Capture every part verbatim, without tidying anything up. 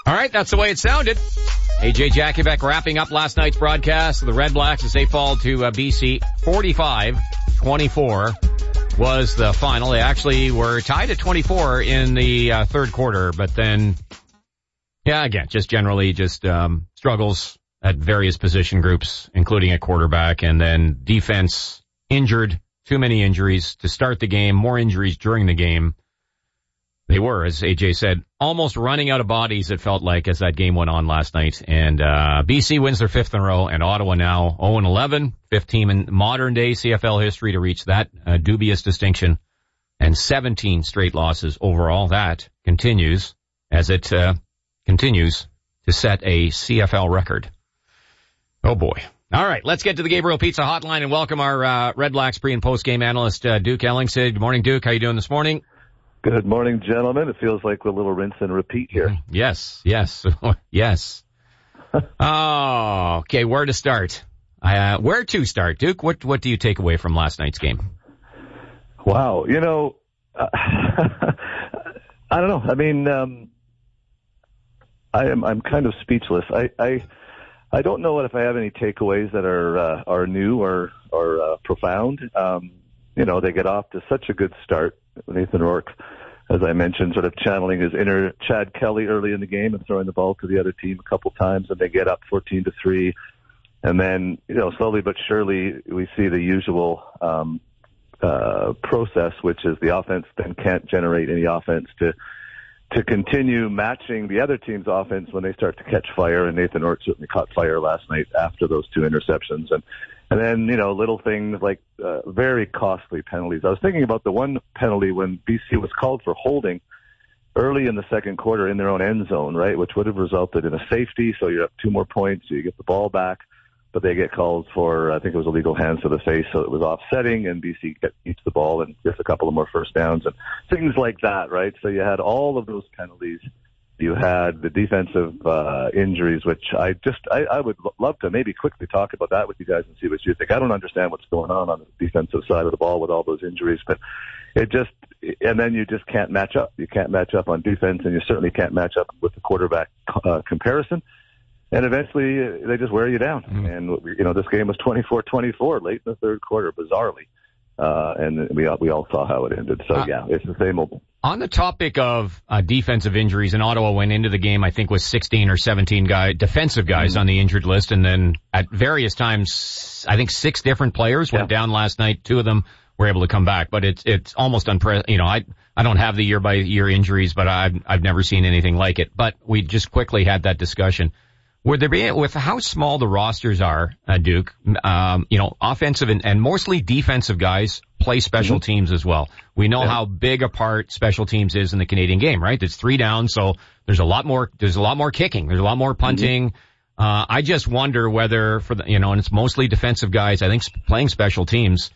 All right, that's the way it sounded. A J Jakubek wrapping up last night's broadcast of the Red Blacks as they fall to uh, B C. forty-five twenty-four was the final. They actually were tied at twenty-four in the uh, third quarter, but then, yeah, again, just generally just um, struggles at various position groups, including at quarterback, and then defense injured, too many injuries to start the game, more injuries during the game. They were, as A J said, almost running out of bodies, it felt like, as that game went on last night. And uh B C wins their fifth in a row, and Ottawa now oh and eleven, fifth team in modern-day C F L history to reach that uh, dubious distinction, and seventeen straight losses overall. That continues as it uh continues to set a C F L record. Oh, boy. All right, let's get to the Gabriel Pizza hotline and welcome our uh Red Blacks pre- and post-game analyst, uh, Duke Ellingson. Good morning, Duke. How you doing this morning? Good morning, gentlemen. It feels like a little rinse and repeat here. Yes, yes, yes. Oh, okay, where to start? Uh, where to start, Duke? What what do you take away from last night's game? Wow, you know, uh, I don't know. I mean, um, I am I'm kind of speechless. I I, I don't know if I have any takeaways that are uh, are new or or uh, profound. Um, you know, they get off to such a good start. Nathan Rourke, as I mentioned, sort of channeling his inner Chad Kelly early in the game and throwing the ball to the other team a couple times, and they get up fourteen to three. And then, you know, slowly but surely, we see the usual um, uh, process, which is the offense then can't generate any offense to to continue matching the other team's offense when they start to catch fire. And Nathan Rourke certainly caught fire last night after those two interceptions. And And then, you know, little things like uh, very costly penalties. I was thinking about the one penalty when B C was called for holding early in the second quarter in their own end zone, right, which would have resulted in a safety. So you have two more points, you get the ball back, but they get called for, I think it was illegal hands to the face, so it was offsetting, and B C get, eats the ball and gets a couple of more first downs and things like that, right? So you had all of those penalties. You had the defensive uh, injuries, which I just, I, I would love to maybe quickly talk about that with you guys and see what you think. I don't understand what's going on on the defensive side of the ball with all those injuries, but it just, and then you just can't match up. You can't match up on defense, and you certainly can't match up with the quarterback uh, comparison. And eventually uh, they just wear you down. Mm-hmm. And, you know, this game was twenty-four twenty-four late in the third quarter, bizarrely. Uh, and we all, we all saw how it ended. So, uh, yeah, it's the same old. On the topic of uh, defensive injuries, and Ottawa went into the game, I think, with sixteen or seventeen guy, defensive guys mm-hmm. on the injured list. And then at various times, I think six different players went yeah. down last night. Two of them were able to come back. But it's it's almost unprecedented. You know, I I don't have the year-by-year injuries, but I've, I've never seen anything like it. But we just quickly had that discussion. Would there be, with how small the rosters are, uh, Duke, um, you know, offensive and, and mostly defensive guys play special mm-hmm. teams as well. We know yeah. how big a part special teams is in the Canadian game, right? There's three down, so there's a lot more, there's a lot more kicking. There's a lot more punting. Mm-hmm. Uh, I just wonder whether for the, you know, and it's mostly defensive guys, I think playing special teams.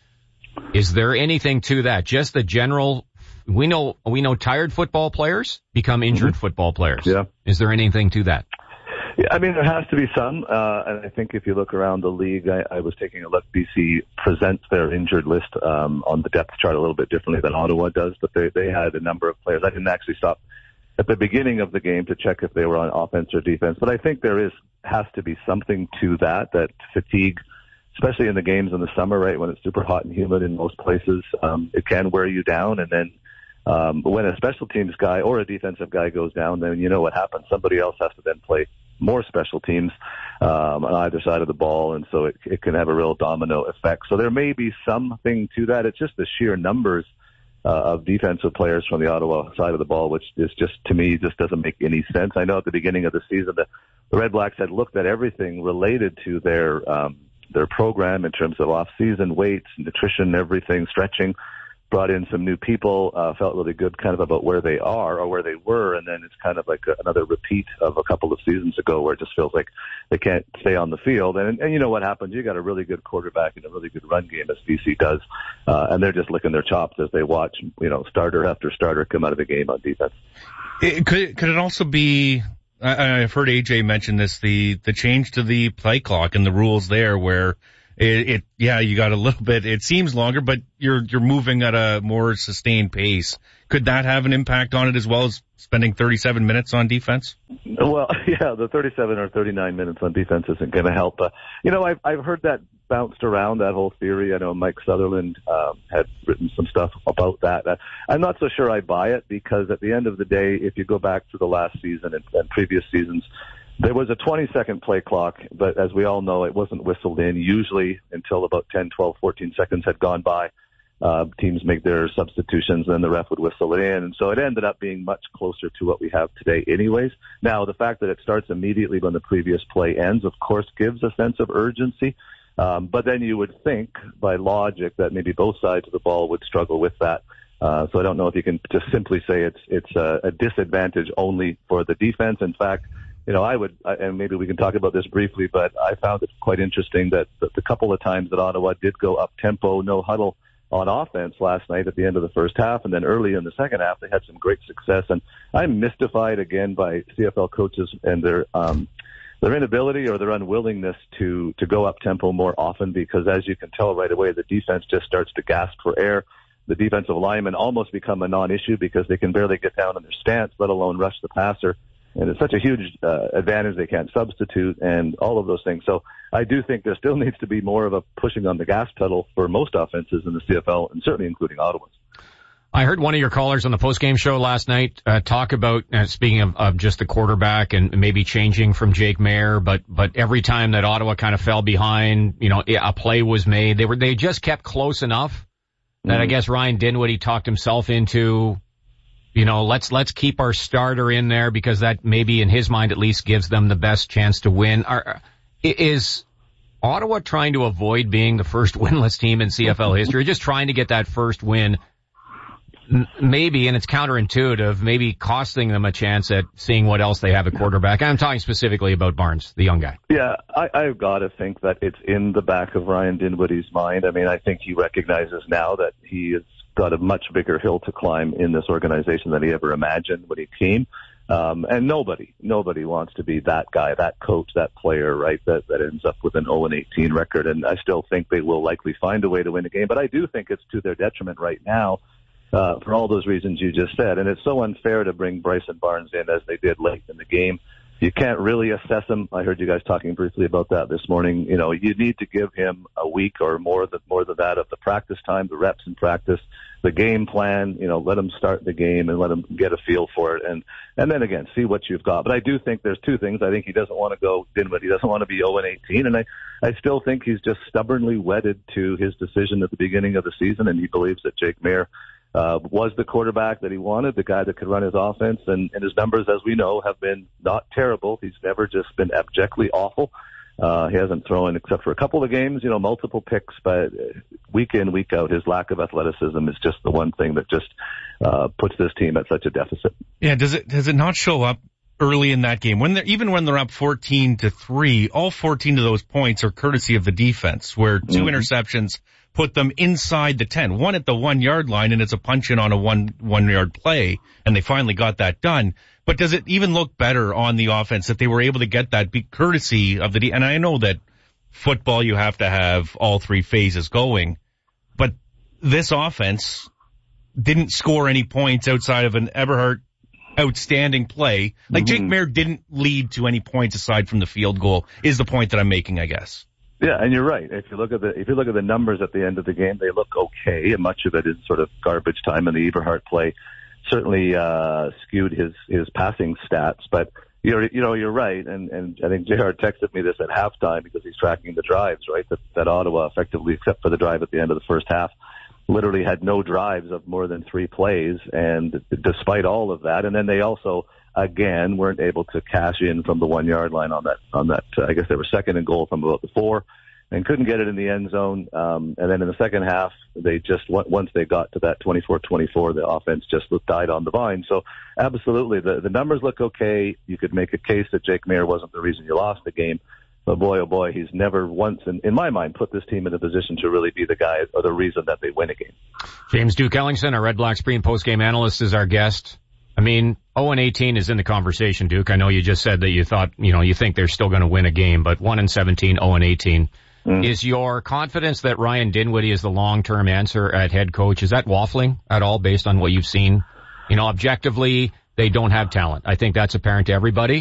Is there anything to that? Just the general, we know, we know tired football players become injured mm-hmm. football players. Yeah. Is there anything to that? Yeah, I mean, there has to be some, uh, and I think if you look around the league, I, I was taking a look, B C presents their injured list um, on the depth chart a little bit differently than Ottawa does, but they, they had a number of players. I didn't actually stop at the beginning of the game to check if they were on offense or defense, but I think there is has to be something to that, that fatigue, especially in the games in the summer, right, when it's super hot and humid in most places, um, it can wear you down, and then um, when a special teams guy or a defensive guy goes down, then you know what happens. Somebody else has to then play more special teams um, on either side of the ball, and so it, it can have a real domino effect. So there may be something to that. It's just the sheer numbers uh, of defensive players from the Ottawa side of the ball, which is just, to me, just doesn't make any sense. I know at the beginning of the season, the, the Red Blacks had looked at everything related to their um, their program in terms of off-season weights, nutrition, everything, stretching. Brought in some new people, uh, felt really good kind of about where they are or where they were, and then it's kind of like a, another repeat of a couple of seasons ago where it just feels like they can't stay on the field. And, and you know what happens? You got a really good quarterback and a really good run game, as B C does, uh, and they're just licking their chops as they watch, you know, starter after starter come out of the game on defense. It, could, could it also be, I, I've heard A J mention this, the, the change to the play clock and the rules there where It, it, yeah, you got a little bit, it seems longer, but you're, you're moving at a more sustained pace. Could that have an impact on it as well as spending thirty-seven minutes on defense? Well, yeah, the thirty-seven or thirty-nine minutes on defense isn't going to help. Uh, you know, I've, I've heard that bounced around, that whole theory. I know Mike Sutherland um, had written some stuff about that. Uh, I'm not so sure I buy it, because at the end of the day, if you go back to the last season and, and previous seasons, there was a twenty-second play clock, but as we all know, it wasn't whistled in usually until about ten, twelve, fourteen seconds had gone by. Uh, teams make their substitutions, and then the ref would whistle it in. And so it ended up being much closer to what we have today anyways. Now, the fact that it starts immediately when the previous play ends, of course, gives a sense of urgency. Um, but then you would think, by logic, that maybe both sides of the ball would struggle with that. Uh, so I don't know if you can just simply say it's it's a, a disadvantage only for the defense. In fact, you know, I would, and maybe we can talk about this briefly, but I found it quite interesting that the, the couple of times that Ottawa did go up tempo, no huddle on offense last night at the end of the first half, and then early in the second half, they had some great success. And I'm mystified again by C F L coaches and their um, their inability or their unwillingness to to go up tempo more often, because as you can tell right away, the defense just starts to gasp for air. The defensive linemen almost become a non-issue because they can barely get down in their stance, let alone rush the passer. And it's such a huge uh, advantage they can't substitute, and all of those things. So I do think there still needs to be more of a pushing on the gas pedal for most offenses in the C F L, and certainly including Ottawa's. I heard one of your callers on the postgame show last night uh, talk about, uh, speaking of, of just the quarterback and maybe changing from Jake Maier, but but every time that Ottawa kind of fell behind, you know, a play was made. They were they just kept close enough that mm-hmm. I guess Ryan Dinwiddie talked himself into, you know, let's let's keep our starter in there, because that maybe in his mind at least gives them the best chance to win. Are, is Ottawa trying to avoid being the first winless team in C F L history, just trying to get that first win? Maybe, and it's counterintuitive, maybe costing them a chance at seeing what else they have at quarterback. I'm talking specifically about Barnes, the young guy. Yeah, I, I've got to think that it's in the back of Ryan Dinwiddie's mind. I mean, I think he recognizes now that he has got a much bigger hill to climb in this organization than he ever imagined when he came. Um, and nobody, nobody wants to be that guy, that coach, that player, right, that, that ends up with an oh and eighteen record. And I still think they will likely find a way to win the game. But I do think it's to their detriment right now. Uh, for all those reasons you just said. And it's so unfair to bring Bryson Barnes in as they did late in the game. You can't really assess him. I heard you guys talking briefly about that this morning. You know, you need to give him a week or more than, more than that of the practice time, the reps in practice, the game plan, you know, let him start the game and let him get a feel for it. And, and then again, see what you've got. But I do think there's two things. I think he doesn't want to go Dinwiddie. He doesn't want to be oh and eighteen. And I, I still think he's just stubbornly wedded to his decision at the beginning of the season. And he believes that Jake Maier Uh, was the quarterback that he wanted, the guy that could run his offense, and, and his numbers, as we know, have been not terrible. He's never just been abjectly awful. Uh, he hasn't thrown, except for a couple of games, you know, multiple picks, but week in, week out, his lack of athleticism is just the one thing that just uh, puts this team at such a deficit. Yeah, does it does it not show up early in that game? When they're, even when they're up fourteen to three, all fourteen of those points are courtesy of the defense, where two mm-hmm. interceptions put them inside the ten, one at the one yard line, and it's a punch in on a one, one yard play, and they finally got that done. But does it even look better on the offense that they were able to get that be courtesy of the, de- and I know that football, you have to have all three phases going, but this offense didn't score any points outside of an Eberhardt outstanding play. Like mm-hmm. Jake Maier didn't lead to any points aside from the field goal, is the point that I'm making, I guess. Yeah, and you're right. If you look at the if you look at the numbers at the end of the game, they look okay, and much of it is sort of garbage time. And the Eberhardt play certainly uh, skewed his his passing stats. But you're you know you're right, and and I think J R texted me this at halftime because he's tracking the drives, right? That that Ottawa effectively, except for the drive at the end of the first half, literally had no drives of more than three plays, and despite all of that, and then they also again weren't able to cash in from the one yard line on that on that uh, I guess they were second and goal from about the four, and couldn't get it in the end zone. Um, and then in the second half, they just once they got to that twenty-four twenty-four, the offense just died on the vine. So absolutely, the the numbers look okay. You could make a case that Jake Maier wasn't the reason you lost the game. But boy, oh boy, he's never once, in, in my mind, put this team in a position to really be the guy or the reason that they win a game. James Duke Ellingson, our Red Blacks pre- and post-game analyst, is our guest. I mean, oh and eighteen is in the conversation, Duke. I know you just said that you thought, you know, you think they're still going to win a game, but one and seventeen, oh and eighteen. Mm. Is your confidence that Ryan Dinwiddie is the long-term answer at head coach, is that waffling at all based on what you've seen? You know, objectively, they don't have talent. I think that's apparent to everybody.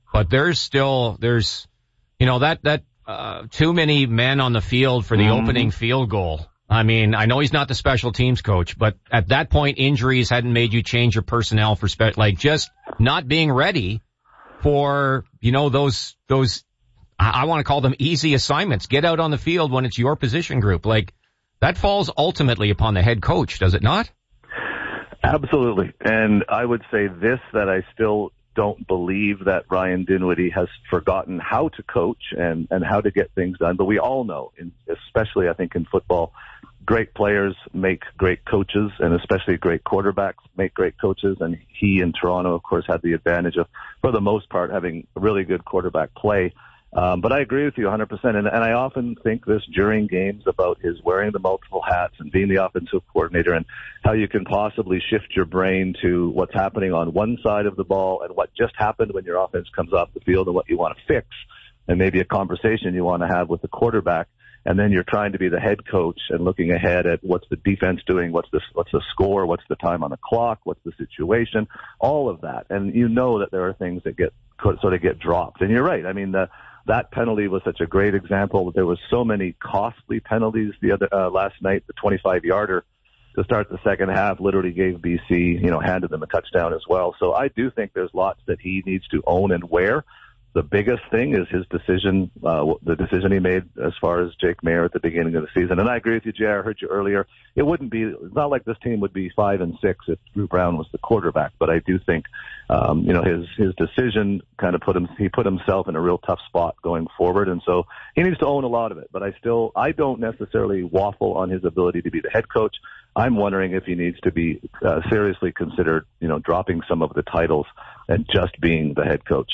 but there's still, there's, you know, that, that, uh, too many men on the field for the mm-hmm. opening field goal. I mean, I know he's not the special teams coach, but at that point, injuries hadn't made you change your personnel for spe- like just not being ready for, you know, those, those, I, I want to call them easy assignments. Get out on the field when it's your position group. Like, that falls ultimately upon the head coach, does it not? Absolutely. And I would say this, that I still don't believe that Ryan Dinwiddie has forgotten how to coach and, and how to get things done. But we all know, in, especially I think in football, great players make great coaches, and especially great quarterbacks make great coaches. And he in Toronto, of course, had the advantage of, for the most part, having really good quarterback play. Um, but I agree with you one hundred percent. And, and I often think this during games about his wearing the multiple hats and being the offensive coordinator, and how you can possibly shift your brain to what's happening on one side of the ball and what just happened when your offense comes off the field and what you want to fix, and maybe a conversation you want to have with the quarterback. And then you're trying to be the head coach and looking ahead at what's the defense doing, what's the, what's the score, what's the time on the clock, what's the situation, all of that. And you know that there are things that get sort of get dropped. And you're right. I mean, the, that penalty was such a great example. There was so many costly penalties the other uh, last night. The twenty-five yarder to start the second half literally gave B C, you know, handed them a touchdown as well. So I do think there's lots that he needs to own and wear. The biggest thing is his decision, uh, the decision he made as far as Jake Maier at the beginning of the season. And I agree with you, Jay. I heard you earlier. It wouldn't be, it's not like this team would be five and six if Drew Brown was the quarterback. But I do think, um, you know, his, his decision kind of put him, he put himself in a real tough spot going forward. And so he needs to own a lot of it. But I still, I don't necessarily waffle on his ability to be the head coach. I'm wondering if he needs to be uh, seriously considered, you know, dropping some of the titles and just being the head coach.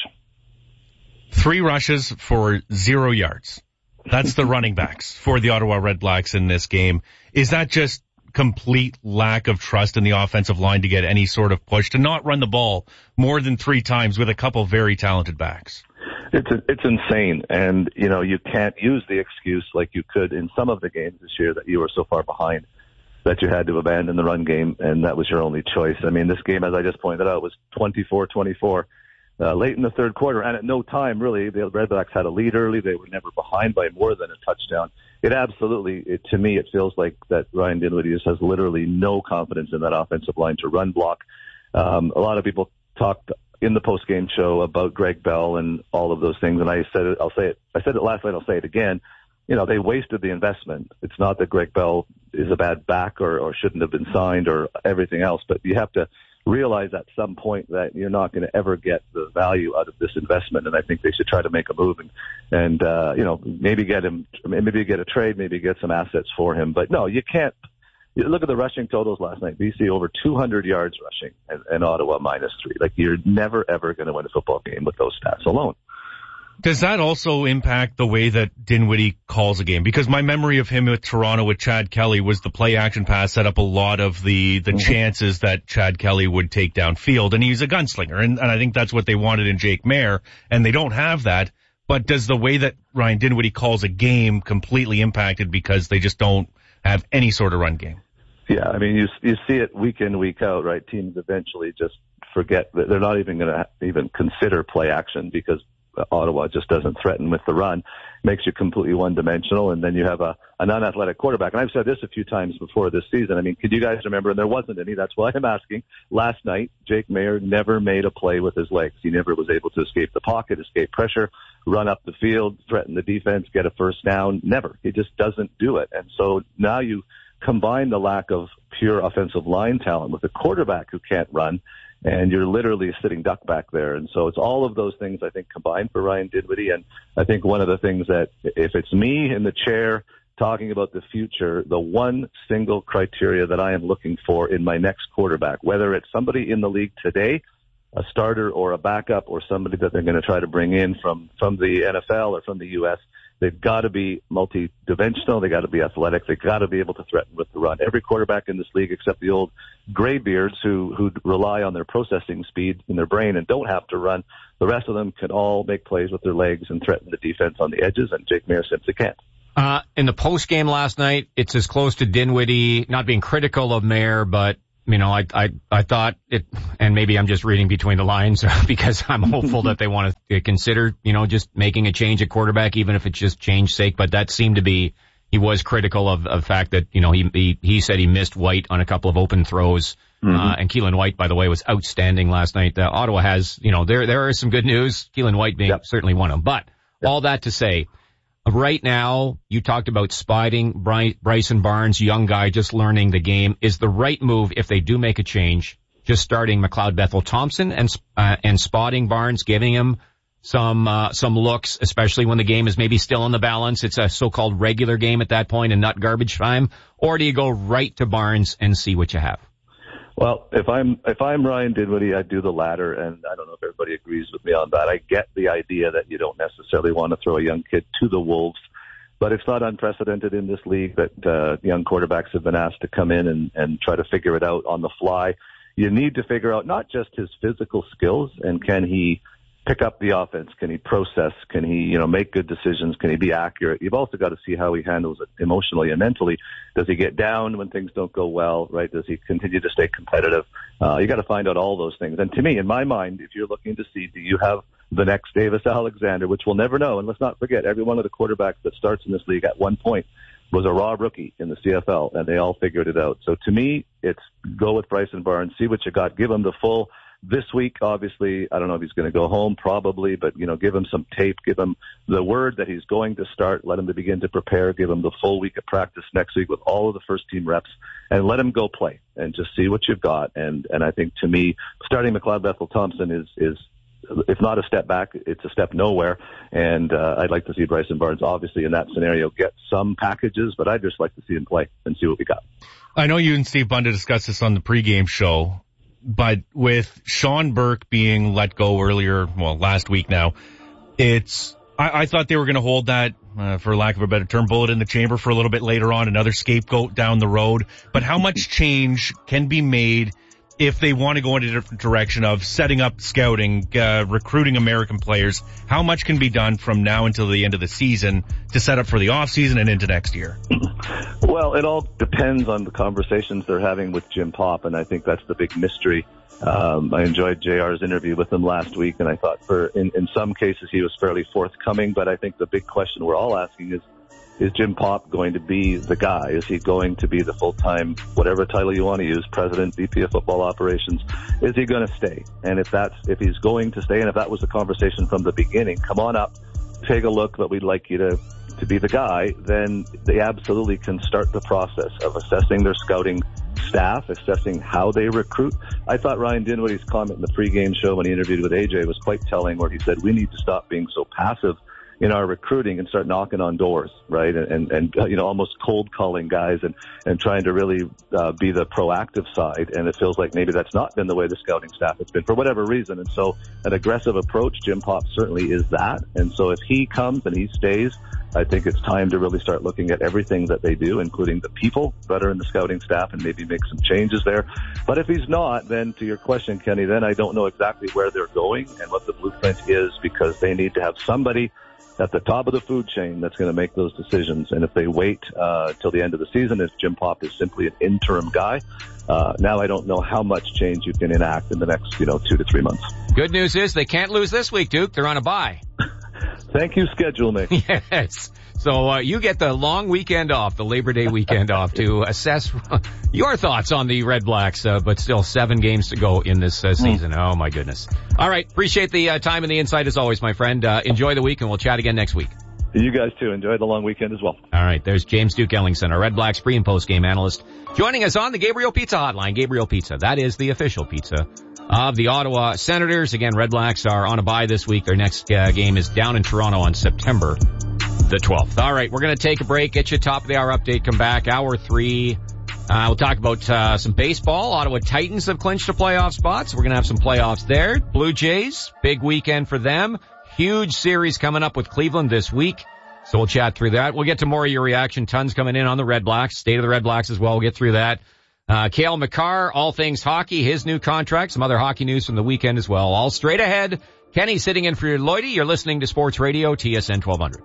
Three rushes for zero yards. That's the running backs for the Ottawa Redblacks in this game. Is that just complete lack of trust in the offensive line to get any sort of push, to not run the ball more than three times with a couple very talented backs? It's a, it's insane. And, you know, you can't use the excuse like you could in some of the games this year that you were so far behind that you had to abandon the run game, and that was your only choice. I mean, this game, as I just pointed out, was twenty-four twenty-four. Uh, late in the third quarter, and at no time, really, the Redblacks had a lead early. They were never behind by more than a touchdown. It absolutely, it, to me, it feels like that Ryan Dinwiddie has literally no confidence in that offensive line to run block. Um, a lot of people talked in the post-game show about Greg Bell and all of those things, and I said it, I'll say it, I said it last night, I'll say it again. You know, they wasted the investment. It's not that Greg Bell is a bad back or, or shouldn't have been signed or everything else, but you have to realize at some point that you're not going to ever get the value out of this investment, and I think they should try to make a move and, and uh, you know, maybe get him, maybe get a trade, maybe get some assets for him. But no, you can't. You look at the rushing totals last night. B C over two hundred yards rushing, and, and Ottawa minus three. Like, you're never ever going to win a football game with those stats alone. Does that also impact the way that Dinwiddie calls a game? Because my memory of him with Toronto with Chad Kelly was the play action pass set up a lot of the, the mm-hmm. chances that Chad Kelly would take downfield. And he's a gunslinger. And, and I think that's what they wanted in Jake Maier. And they don't have that. But does the way that Ryan Dinwiddie calls a game completely impact it because they just don't have any sort of run game? Yeah, I mean, you you see it week in, week out, right? Teams eventually just forget that they're not even going to even consider play action because Ottawa just doesn't threaten with the run, makes you completely one-dimensional, and then you have a an unathletic quarterback. And I've said this a few times before this season. I mean, could you guys remember? And there wasn't any. That's why I'm asking. Last night, Jake Maier never made a play with his legs. He never was able to escape the pocket, escape pressure, run up the field, threaten the defense, get a first down. Never. He just doesn't do it. And so now you combine the lack of pure offensive line talent with a quarterback who can't run, and you're literally sitting duck back there. And so it's all of those things, I think, combined for Ryan Dinwiddie. And I think one of the things that, if it's me in the chair talking about the future, the one single criteria that I am looking for in my next quarterback, whether it's somebody in the league today, a starter or a backup, or somebody that they're going to try to bring in from, from the N F L or from the U S, they've got to be multi-dimensional. They got to be athletic. They got to be able to threaten with the run. Every quarterback in this league, except the old graybeards who who rely on their processing speed in their brain and don't have to run, the rest of them can all make plays with their legs and threaten the defense on the edges. And Jake Maier simply can't. Uh, in the post game last night, it's as close to Dinwiddie not being critical of Maier, but you know, I, I, I thought it, and maybe I'm just reading between the lines because I'm hopeful that they want to consider, you know, just making a change at quarterback, even if it's just change sake. But that seemed to be, he was critical of, of the fact that, you know, he, he, he said he missed White on a couple of open throws. Mm-hmm. Uh, and Keelan White, by the way, was outstanding last night. Uh, Ottawa has, you know, there, there is some good news. Keelan White being yep. certainly one of them. But yep. all that to say, right now, you talked about spotting Bry- Bryson Barnes, young guy just learning the game. Is the right move, if they do make a change, just starting McLeod Bethel Thompson and uh, and spotting Barnes, giving him some uh, some looks, especially when the game is maybe still in the balance. It's a so-called regular game at that point and not garbage time. Or do you go right to Barnes and see what you have? Well, if I'm if I'm Ryan Dinwiddie, I'd do the latter, and I don't know if everybody agrees with me on that. I get the idea that you don't necessarily want to throw a young kid to the wolves, but it's not unprecedented in this league that uh, young quarterbacks have been asked to come in and, and try to figure it out on the fly. You need to figure out not just his physical skills and can he pick up the offense, can he process, can he, you know, make good decisions, can he be accurate? You've also got to see how he handles it emotionally and mentally. Does he get down when things don't go well, right? Does he continue to stay competitive? Uh, you got to find out all those things. And to me, in my mind, if you're looking to see, do you have the next Davis Alexander, which we'll never know, and let's not forget, every one of the quarterbacks that starts in this league at one point was a raw rookie in the C F L, and they all figured it out. So to me, it's go with Bryson Barnes, see what you got, give him the full. This week, obviously, I don't know if he's going to go home, probably, but, you know, give him some tape, give him the word that he's going to start, let him to begin to prepare, give him the full week of practice next week with all of the first team reps, and let him go play and just see what you've got. And, and I think, to me, starting McLeod Bethel Thompson is, is, if not a step back, it's a step nowhere. And, uh, I'd like to see Bryson Barnes, obviously, in that scenario, get some packages, but I'd just like to see him play and see what we got. I know you and Steve Bunda discussed this on the pregame show. But with Sean Burke being let go earlier, well, last week now, it's, I, I thought they were going to hold that, uh, for lack of a better term, bullet in the chamber for a little bit later on, another scapegoat down the road. But how much change can be made if they want to go in a different direction of setting up scouting, uh, recruiting American players? How much can be done from now until the end of the season to set up for the off season and into next year? Well, it all depends on the conversations they're having with Jim Popp, and I think that's the big mystery. Um, I enjoyed J R's interview with him last week, and I thought for in, in some cases he was fairly forthcoming, but I think the big question we're all asking is, is Jim Popp going to be the guy? Is he going to be the full-time, whatever title you want to use, president, V P of football operations? Is he going to stay? And if that's, if he's going to stay, and if that was the conversation from the beginning, come on up, take a look, but we'd like you to, to be the guy, then they absolutely can start the process of assessing their scouting staff, assessing how they recruit. I thought Ryan Dinwiddie's comment in the pregame show when he interviewed with A J was quite telling, where he said, we need to stop being so passive in our recruiting and start knocking on doors, right? And, and, and you know, almost cold calling guys and, and trying to really uh, be the proactive side. And it feels like maybe that's not been the way the scouting staff has been for whatever reason. And so an aggressive approach, Jim Popp certainly is that. And so if he comes and he stays, I think it's time to really start looking at everything that they do, including the people that are in the scouting staff, and maybe make some changes there. But if he's not, then to your question, Kenny, then I don't know exactly where they're going and what the blueprint is, because they need to have somebody at the top of the food chain that's going to make those decisions. And if they wait uh till the end of the season, if Jim Popp is simply an interim guy, uh now I don't know how much change you can enact in the next, you know, two to three months. Good news is they can't lose this week, Duke. They're on a bye. Thank you, schedule me. Yes. So uh, you get the long weekend off, the Labor Day weekend off, to assess your thoughts on the Red Blacks, uh, but still seven games to go in this uh, season. Mm. Oh, my goodness. All right. Appreciate the uh, time and the insight as always, my friend. Uh, enjoy the week, and we'll chat again next week. You guys, too. Enjoy the long weekend as well. All right. There's James Duke Ellingson, our Red Blacks pre- and post-game analyst, joining us on the Gabriel Pizza Hotline. Gabriel Pizza. That is the official pizza of the Ottawa Senators. Again, Red Blacks are on a bye this week. Their next uh, game is down in Toronto on September the twelfth. All right, we're going to take a break, get you a top of the hour update, come back, hour three. Uh, we'll talk about uh, some baseball. Ottawa Titans have clinched a playoff spot, so we're going to have some playoffs there. Blue Jays, big weekend for them. Huge series coming up with Cleveland this week, so we'll chat through that. We'll get to more of your reaction. Tons coming in on the Red Blacks, state of the Red Blacks as well. We'll get through that. Uh, Cale Makar, all things hockey, his new contract, some other hockey news from the weekend as well. All straight ahead. Kenny sitting in for your Lloydie. You're listening to Sports Radio, T S N twelve hundred.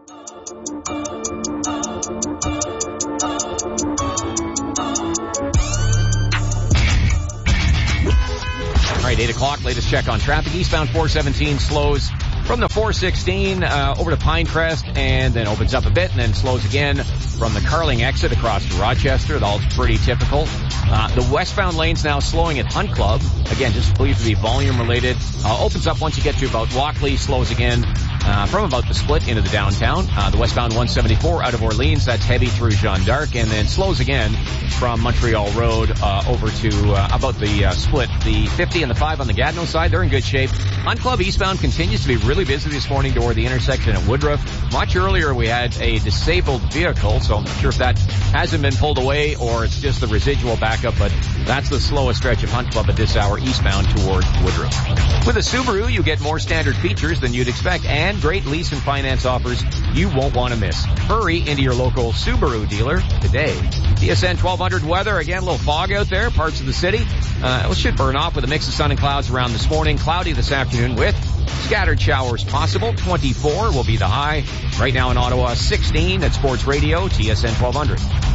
eight o'clock, latest check on traffic. Eastbound four seventeen slows from the four sixteen uh, over to Pinecrest and then opens up a bit and then slows again from the Carling exit across to Rochester. That's pretty typical. Uh, the westbound lane's now slowing at Hunt Club. Again, just believed to be volume related. Uh, opens up once you get to about Walkley, slows again uh, from about the split into the downtown. Uh, the westbound one seventy-four out of Orleans, that's heavy through Jeanne d'Arc, and then slows again from Montreal Road uh, over to uh, about the uh, split. The fifty and the five on the Gatineau side, they're in good shape. Hunt Club eastbound continues to be really busy this morning toward the intersection at Woodruff. Much earlier we had a disabled vehicle, so I'm not sure if that hasn't been pulled away or it's just the residual backup, but that's the slowest stretch of Hunt Club at this hour eastbound toward Woodruff. With a Subaru, you get more standard features than you'd expect and great lease and finance offers you won't want to miss. Hurry into your local Subaru dealer today. T S N twelve hundred weather, again, a little fog out there, parts of the city. Uh, it should burn off with a mix of sun and clouds around this morning. Cloudy this afternoon with scattered showers possible. twenty-four will be the high. Right now in Ottawa, sixteen at Sports Radio, T S N twelve hundred.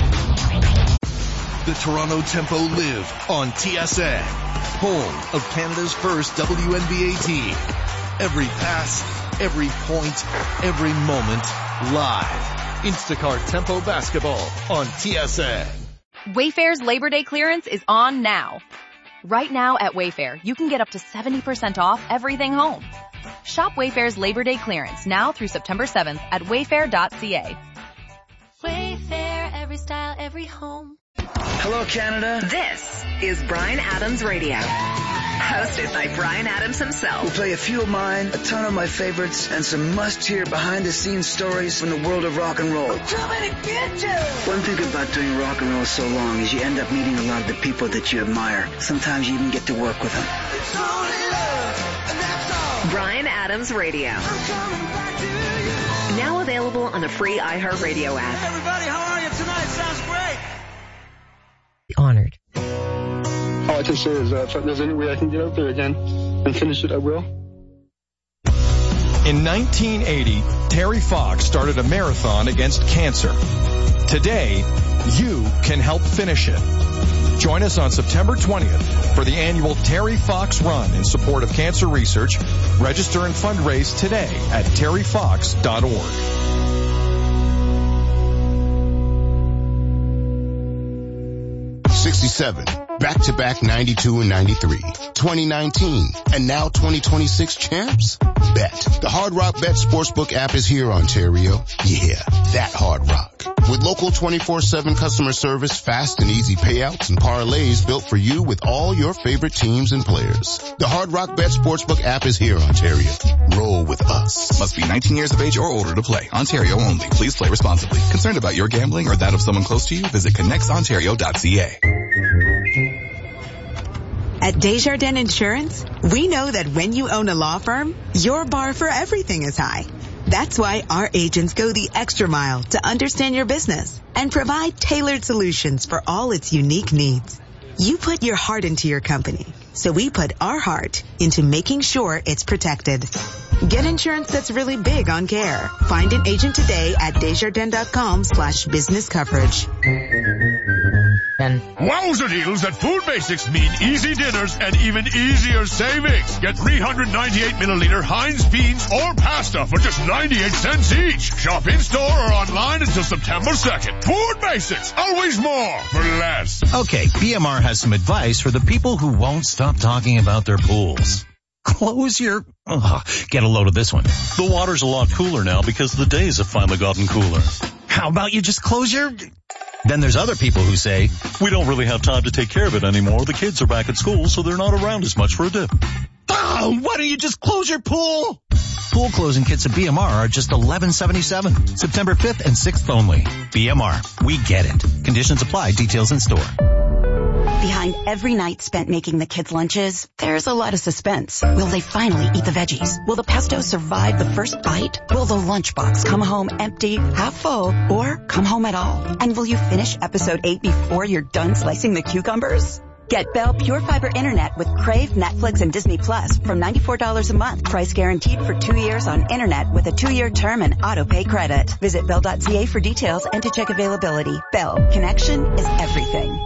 The Toronto Tempo live on T S N, home of Canada's first W N B A team. Every pass, every point, every moment, live. Instacart Tempo Basketball on T S N. Wayfair's Labor Day clearance is on now. Right now at Wayfair, you can get up to seventy percent off everything home. Shop Wayfair's Labor Day clearance now through September seventh at wayfair dot c a. Wayfair, every style, every home. Hello, Canada. This is Bryan Adams Radio, hosted by Bryan Adams himself. We'll play a few of mine, a ton of my favorites, and some must-hear behind-the-scenes stories from the world of rock and roll. Too many bitches! One thing about doing rock and roll so long is you end up meeting a lot of the people that you admire. Sometimes you even get to work with them. It's only love, and that's all. Bryan Adams Radio. Now available on the free iHeartRadio app. Hey everybody, how are you tonight? Sounds great. Honored. All I can say is uh, if there's any way I can get out there again and finish it, I will. In nineteen eighty, Terry Fox started a marathon against cancer. Today, you can help finish it. Join us on September twentieth for the annual Terry Fox Run in support of cancer research. Register and fundraise today at terry fox dot org. sixty-seven, back-to-back ninety-two and ninety-three, twenty nineteen, and now twenty twenty-six champs? Bet. The Hard Rock Bet Sportsbook app is here, Ontario. Yeah, that Hard Rock. With local twenty-four seven customer service, fast and easy payouts, and parlays built for you with all your favorite teams and players. The Hard Rock Bet Sportsbook app is here, Ontario. Roll with us. Must be nineteen years of age or older to play. Ontario only. Please play responsibly. Concerned about your gambling or that of someone close to you? Visit connects ontario dot c a. At Desjardins Insurance, we know that when you own a law firm, your bar for everything is high. That's why our agents go the extra mile to understand your business and provide tailored solutions for all its unique needs. You put your heart into your company, so we put our heart into making sure it's protected. Get insurance that's really big on care. Find an agent today at desjardins.com slash business coverage. Wowza deals at Food Basics mean easy dinners and even easier savings. Get three hundred ninety-eight milliliter Heinz beans or pasta for just ninety-eight cents each. Shop in-store or online until September second. Food Basics, always more for less. Okay, B M R has some advice for the people who won't stop talking about their pools. Close your... Oh, get a load of this one. The water's a lot cooler now because the days have finally gotten cooler. How about you just close your... Then there's other people who say, we don't really have time to take care of it anymore. The kids are back at school, so they're not around as much for a dip. Oh, why don't you just close your pool? Pool closing kits at B M R are just eleven seventy-seven. September fifth and sixth only. B M R, we get it. Conditions apply. Details in store. Behind every night spent making the kids' lunches, there's a lot of suspense. Will they finally eat the veggies? Will the pesto survive the first bite? Will the lunchbox come home empty, half full, or come home at all? And will you finish episode eight before you're done slicing the cucumbers? Get Bell Pure Fiber Internet with Crave, Netflix, and Disney Plus from ninety-four dollars a month. Price guaranteed for two years on Internet with a two-year term and auto-pay credit. Visit bell dot c a for details and to check availability. Bell, connection is everything.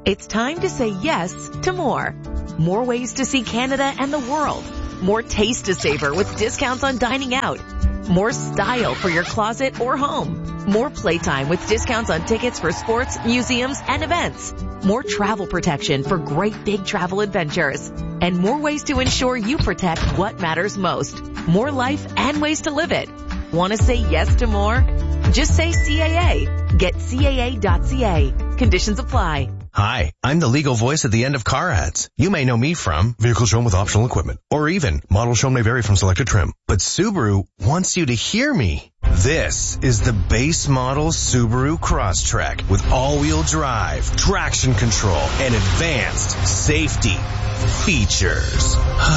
It's time to say yes to more. More ways to see Canada and the world. More taste to savor with discounts on dining out. More style for your closet or home. More playtime with discounts on tickets for sports, museums, and events. More travel protection for great big travel adventures. And more ways to ensure you protect what matters most. More life and ways to live it. Want to say yes to more? Just say C A A. Get C A A dot C A. Conditions apply. Hi, I'm the legal voice at the end of car ads. You may know me from vehicles shown with optional equipment, or even models shown may vary from selected trim. But Subaru wants you to hear me. This is the base model Subaru Crosstrek with all-wheel drive, traction control, and advanced safety features.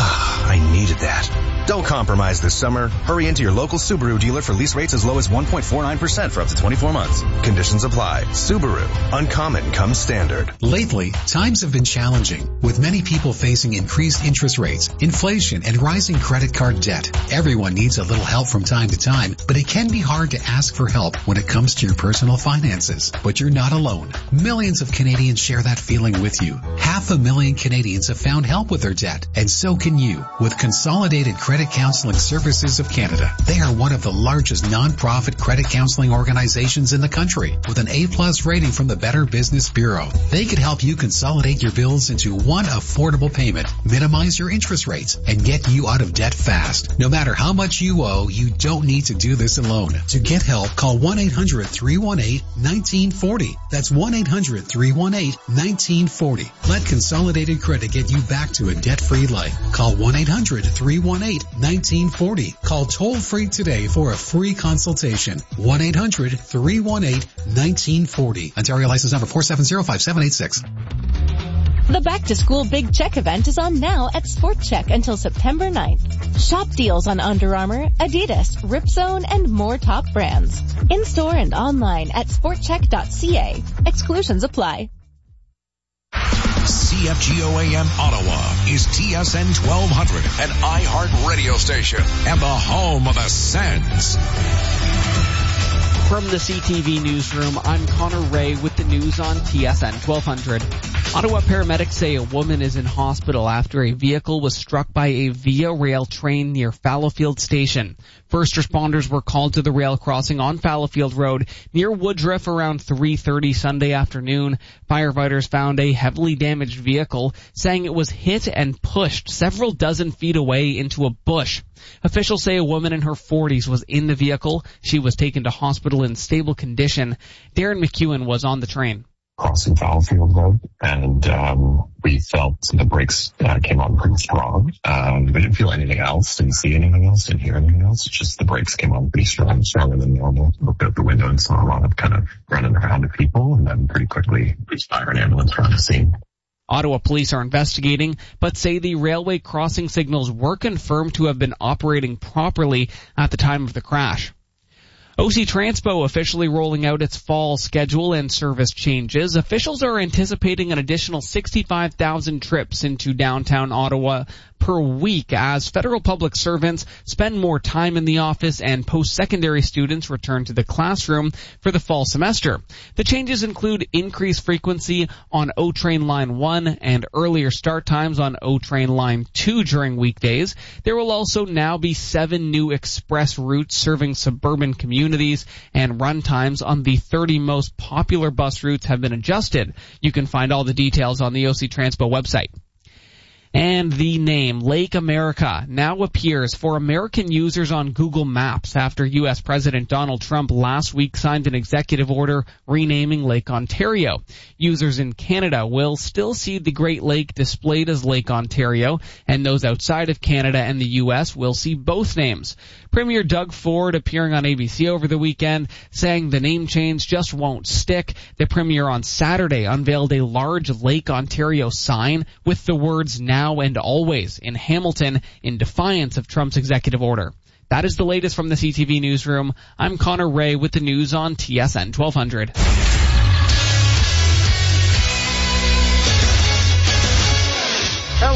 I needed that. Don't compromise this summer. Hurry into your local Subaru dealer for lease rates as low as one point four nine percent for up to twenty-four months. Conditions apply. Subaru. Uncommon comes standard. Lately, times have been challenging, with many people facing increased interest rates, inflation, and rising credit card debt. Everyone needs a little help from time to time, but it can be hard to ask for help when it comes to your personal finances. But you're not alone. Millions of Canadians share that feeling with you. Half a million Canadians have found help with their debt, and so can you with Consolidated Credit Counseling Services of Canada. They are one of the largest non-profit credit counseling organizations in the country with an A-plus rating from the Better Business Bureau. They could help you consolidate your bills into one affordable payment, minimize your interest rates, and get you out of debt fast. No matter how much you owe, you don't need to do this alone. To get help, call one eight hundred three one eight one nine four zero. That's one eight hundred three one eight one nine four zero. Let Consolidated Credit get you back to a debt-free life. Call one eight hundred three one eight one nine four zero. Call toll-free today for a free consultation. one eight hundred three one eight one nine four zero. Ontario license number four seven zero five seven eight six. The back-to-school Big Check event is on now at Sport Check until September ninth. Shop deals on Under Armour, Adidas, Ripzone, and more top brands. In-store and online at sport check dot c a. Exclusions apply. C F G O A M Ottawa is T S N twelve hundred, an iHeart radio station and the home of the Sens. From the C T V newsroom, I'm Connor Ray with the news on T S N twelve hundred. Ottawa paramedics say a woman is in hospital after a vehicle was struck by a Via Rail train near Fallowfield Station. First responders were called to the rail crossing on Fallowfield Road near Woodruff around three thirty Sunday afternoon. Firefighters found a heavily damaged vehicle, saying it was hit and pushed several dozen feet away into a bush. Officials say a woman in her forties was in the vehicle. She was taken to hospital in stable condition. Darren McEwen was on the train. Crossing Fallowfield Road, and um, we felt the brakes uh, came on pretty strong. Um, we didn't feel anything else, didn't see anything else, didn't hear anything else. It's just the brakes came on pretty strong, stronger than normal. Looked out the window and saw a lot of kind of running around of people, and then pretty quickly, police, fire, and ambulance around the scene. Ottawa police are investigating, but say the railway crossing signals were confirmed to have been operating properly at the time of the crash. O C Transpo officially rolling out its fall schedule and service changes. Officials are anticipating an additional sixty-five thousand trips into downtown Ottawa per week as federal public servants spend more time in the office and post-secondary students return to the classroom for the fall semester. The changes include increased frequency on O-Train Line one and earlier start times on O-Train Line two during weekdays. There will also now be seven new express routes serving suburban communities, and run times on the thirty most popular bus routes have been adjusted. You can find all the details on the O C Transpo website. And the name Lake America now appears for American users on Google Maps after U S President Donald Trump last week signed an executive order renaming Lake Ontario. Users in Canada will still see the Great Lake displayed as Lake Ontario, and those outside of Canada and the U S will see both names. Premier Doug Ford, appearing on A B C over the weekend, saying the name change just won't stick. The Premier on Saturday unveiled a large Lake Ontario sign with the words "Now and Always" in Hamilton in defiance of Trump's executive order. That is the latest from the C T V newsroom. I'm Connor Ray with the news on T S N twelve hundred. Hello there,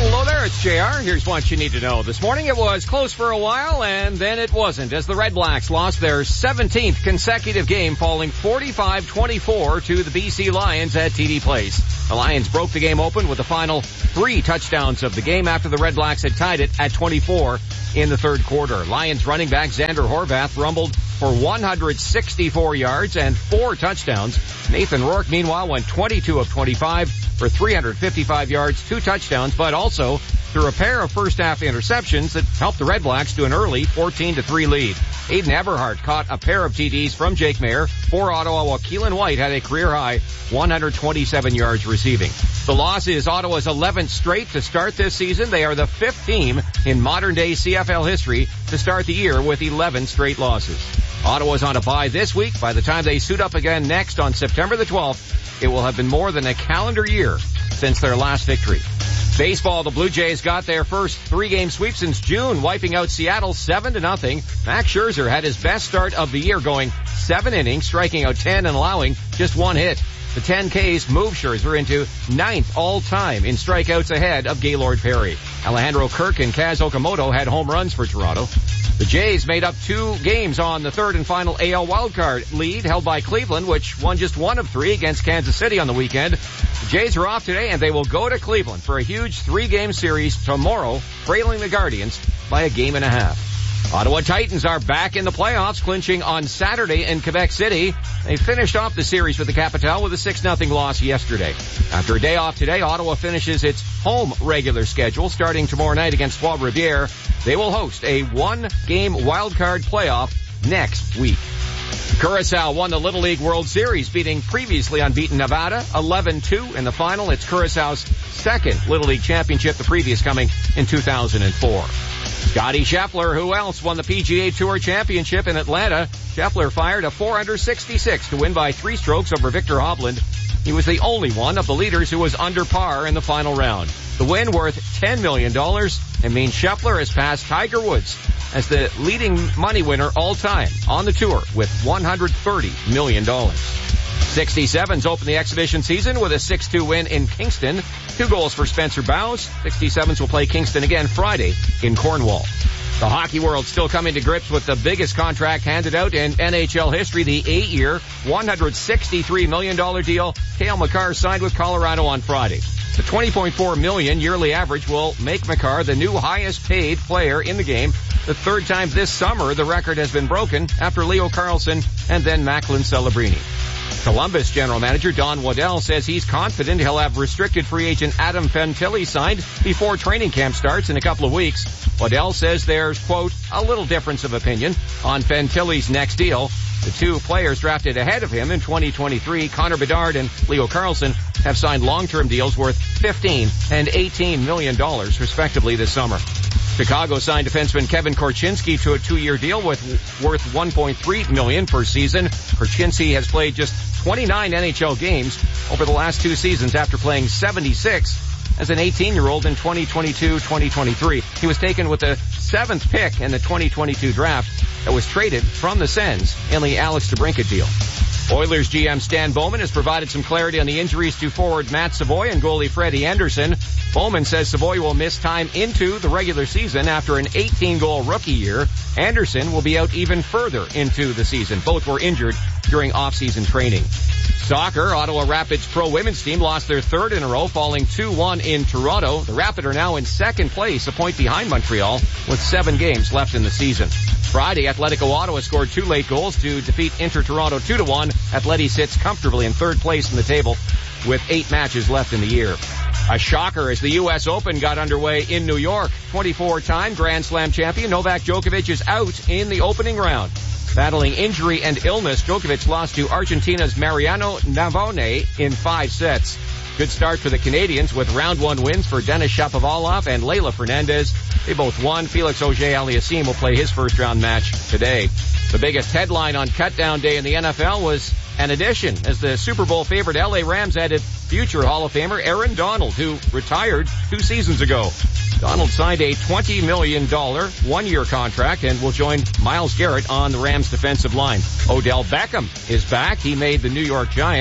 Sports, J R. Here's what you need to know. This morning it was close for a while, and then it wasn't, as the Red Blacks lost their seventeenth consecutive game, falling forty-five twenty-four to the B C Lions at T D Place. The Lions broke the game open with the final three touchdowns of the game after the Red Blacks had tied it at twenty-four in the third quarter. Lions running back Xander Horvath rumbled for one hundred sixty-four yards and four touchdowns. Nathan Rourke, meanwhile, went twenty-two of twenty-five for three hundred fifty-five yards, two touchdowns, but also threw a pair of first-half interceptions that helped the Red Blacks to an early fourteen to three lead. Aiden Eberhardt caught a pair of T Ds from Jake Mayer for Ottawa, while Keelan White had a career-high one hundred twenty-seven yards receiving. The loss is Ottawa's eleventh straight to start this season. They are the fifth team in modern-day C F L history to start the year with eleven straight losses. Ottawa's on a bye this week. By the time they suit up again next on September the twelfth, it will have been more than a calendar year since their last victory. Baseball, the Blue Jays got their first three-game sweep since June, wiping out Seattle seven to nothing. Max Scherzer had his best start of the year, going seven innings, striking out ten and allowing just one hit. The ten Ks move Scherzer into ninth all-time in strikeouts, ahead of Gaylord Perry. Alejandro Kirk and Kaz Okamoto had home runs for Toronto. The Jays made up two games on the third and final A L wildcard lead held by Cleveland, which won just one of three against Kansas City on the weekend. The Jays are off today, and they will go to Cleveland for a huge three-game series tomorrow, trailing the Guardians by a game and a half. Ottawa Titans are back in the playoffs, clinching on Saturday in Quebec City. They finished off the series with the Capitale with a six nothing loss yesterday. After a day off today, Ottawa finishes its home regular schedule starting tomorrow night against Trois Rivières. They will host a one-game wildcard playoff next week. Curaçao won the Little League World Series, beating previously unbeaten Nevada eleven two in the final. It's Curaçao's second Little League championship, the previous coming in two thousand four. Scottie Scheffler, who else, won the P G A Tour Championship in Atlanta. Scheffler fired a four under sixty-six to win by three strokes over Victor Hovland. He was the only one of the leaders who was under par in the final round. The win, worth ten million dollars, and means Scheffler has passed Tiger Woods as the leading money winner all time on the tour with one hundred thirty million dollars. sixty-sevens opened the exhibition season with a six two win in Kingston. Two goals for Spencer Bowes. sixty-sevens will play Kingston again Friday in Cornwall. The hockey world still coming to grips with the biggest contract handed out in N H L history, the eight-year, one hundred sixty-three million dollars deal Cale Makar signed with Colorado on Friday. The twenty point four million dollars yearly average will make Makar the new highest-paid player in the game. The third time this summer the record has been broken after Leo Carlsson and then Macklin Celebrini. Columbus general manager Don Waddell says he's confident he'll have restricted free agent Adam Fantilli signed before training camp starts in a couple of weeks. Waddell says there's, quote, a little difference of opinion on Fantilli's next deal. The two players drafted ahead of him in twenty twenty-three, Connor Bedard and Leo Carlsson, have signed long-term deals worth fifteen and eighteen million dollars respectively this summer. Chicago signed defenseman Kevin Korchinski to a two-year deal with worth one point three million dollars per season. Korchinski has played just twenty-nine N H L games over the last two seasons after playing seventy-six as an eighteen-year-old in twenty twenty-two twenty twenty-three. He was taken with the seventh pick in the twenty twenty-two draft that was traded from the Sens in the Alex DeBrincat deal. Oilers G M Stan Bowman has provided some clarity on the injuries to forward Matt Savoy and goalie Freddie Anderson. Bowman says Savoy will miss time into the regular season after an eighteen-goal rookie year. Anderson will be out even further into the season. Both were injured during off-season training. Soccer, Ottawa Rapids pro women's team lost their third in a row, falling two one in Toronto. The Rapid are now in second place, a point behind Montreal, with seven games left in the season. Friday, Atletico Ottawa scored two late goals to defeat Inter Toronto two to one. Atleti sits comfortably in third place in the table with eight matches left in the year. A shocker as the U S Open got underway in New York. twenty-four-time Grand Slam champion Novak Djokovic is out in the opening round. Battling injury and illness, Djokovic lost to Argentina's Mariano Navone in five sets. Good start for the Canadians with round one wins for Denis Shapovalov and Leylah Fernandez. They both won. Felix Auger-Aliassime will play his first round match today. The biggest headline on Cutdown Day in the N F L was an addition as the Super Bowl favorite L A Rams added future Hall of Famer Aaron Donald, who retired two seasons ago. Donald signed a twenty million dollars one-year contract and will join Myles Garrett on the Rams defensive line. Odell Beckham is back. He made the New York Giants.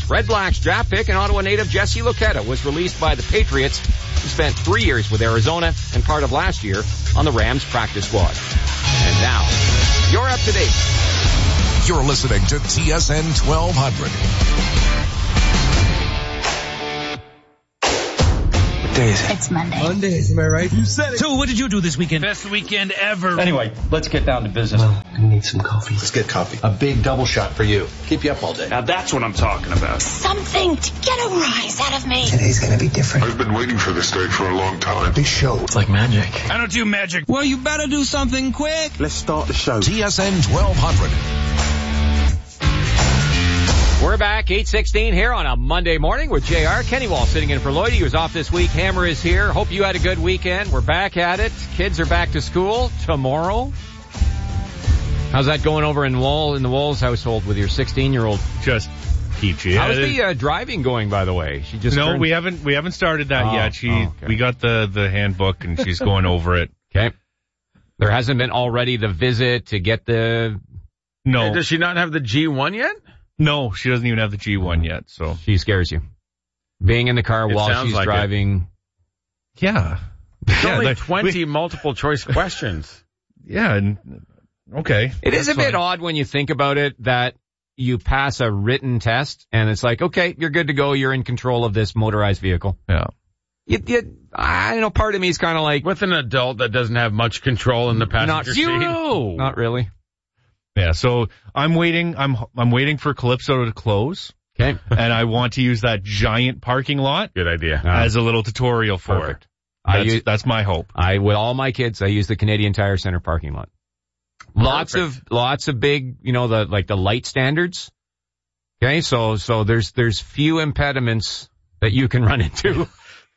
Rams. Red Blacks draft pick and Ottawa native Jesse Luketa was released by the Patriots, who spent three years with Arizona and part of last year on the Rams practice squad. And now, you're up to date. You're listening to T S N twelve hundred. Day is it? It's Monday. Mondays, am I right? You said it. So what did you do this weekend? Best weekend ever. Anyway, let's get down to business. Well, I need some coffee. Let's get coffee. A big double shot for you. Keep you up all day. Now that's what I'm talking about. Something to get a rise out of me. Today's gonna be different. I've been waiting for this day for a long time. This show, it's like magic. I don't do magic. Well, you better do something quick. Let's start the show. T S N twelve hundred. We're back, eight sixteen here on a Monday morning with J R. Kenny Wall sitting in for Lloyd. He was off this week. Hammer is here. Hope you had a good weekend. We're back at it. Kids are back to school tomorrow. How's that going over in Wall in the Walls household with your sixteen-year-old? Just peachy. How's the uh, driving going, by the way? She just no, turned... we haven't we haven't started that oh, yet. She oh, okay. We got the the handbook and she's going over it. Okay. There hasn't been already the visit to get the. No. Does she not have the G one yet? No, she doesn't even have the G one yet, so. She scares you. Being in the car it while she's like driving. It. Yeah. It's yeah, only like, twenty we, multiple choice questions. Yeah, and, okay. It is a fine. bit odd when you think about it that you pass a written test and it's like, okay, you're good to go. You're in control of this motorized vehicle. Yeah. You, you, I know part of me is kind of like. With an adult that doesn't have much control in the passenger not seat. Zero. Not really. Yeah, so I'm waiting, I'm, I'm waiting for Calypso to close. Okay. And I want to use that giant parking lot. Good idea. As a little tutorial for Perfect. it. That's, I use, that's my hope. I, with all my kids, I use the Canadian Tire Center parking lot. Lots Perfect. of, lots of big, you know, the, like the light standards. Okay. So, so there's, there's few impediments that you can run into.